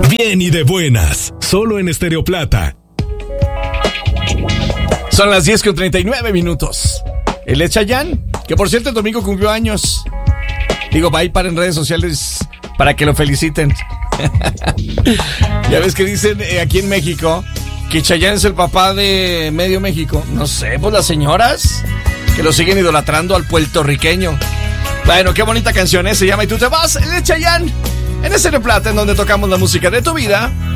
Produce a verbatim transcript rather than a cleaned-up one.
Bien y de buenas, solo en Estéreo Plata. Son las diez con treinta y nueve minutos. El de Chayanne, que por cierto el domingo cumplió años. Digo, va a ir para en redes sociales para que lo feliciten. Ya ves que dicen eh, aquí en México que Chayanne es el papá de medio México. No sé, pues las señoras que lo siguen idolatrando al puertorriqueño. Bueno, qué bonita canción, ¿eh? Se llama Y tú te vas, el de Chayanne. En Estéreo Plata, en donde tocamos la música de tu vida.